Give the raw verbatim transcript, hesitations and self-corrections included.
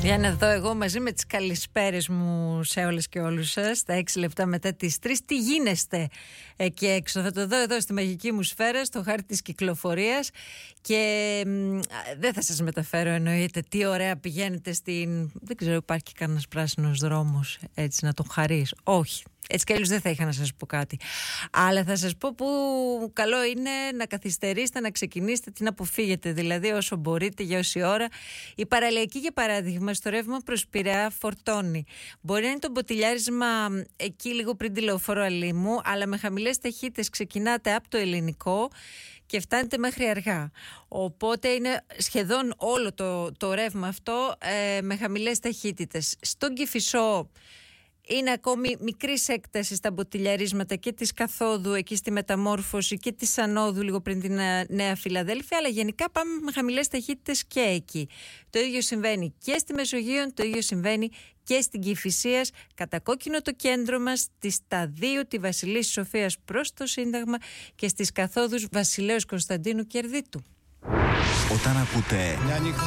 Για να δω εγώ μαζί με τις καλησπέρες μου σε όλες και όλους σας, τα έξι λεπτά μετά τις τρεις, τι γίνεστε εκεί έξω. Θα το δω εδώ στη μαγική μου σφαίρα, στο χάρτη της κυκλοφορίας και μ, δεν θα σας μεταφέρω, εννοείται, τι ωραία πηγαίνετε στην... Δεν ξέρω, υπάρχει κανένας πράσινος δρόμος έτσι να τον χαρείς. Όχι. Έτσι κι αλλιώς δεν θα είχα να σας πω κάτι. Αλλά θα σας πω που καλό είναι να καθυστερήσετε, να ξεκινήσετε, την αποφύγετε δηλαδή όσο μπορείτε για όση ώρα. Η παραλιακή, για παράδειγμα, στο ρεύμα προς Πειραιά φορτώνει. Μπορεί να είναι το μποτιλιάρισμα εκεί λίγο πριν τη Λεωφόρο Αλήμου, αλλά με χαμηλές ταχύτητες ξεκινάτε από το Ελληνικό και φτάνετε μέχρι Αργά. Οπότε είναι σχεδόν όλο το, το ρεύμα αυτό ε, με χαμηλές ταχύτητες. Στον Κηφισό είναι ακόμη μικρής έκτασης τα μποτιλιαρίσματα και της καθόδου εκεί στη Μεταμόρφωση και της ανόδου λίγο πριν την Νέα Φιλαδέλφια, αλλά γενικά πάμε με χαμηλές ταχύτητες και εκεί. Το ίδιο συμβαίνει και στη Μεσογείο, το ίδιο συμβαίνει και στην Κηφισίας, κατά κόκκινο το κέντρο μας, στη Σταδίου, τη Βασιλής Σοφίας προς το Σύνταγμα και στις καθόδους Βασιλέως Κωνσταντίνου και Ερδίτου. Όταν ακούτε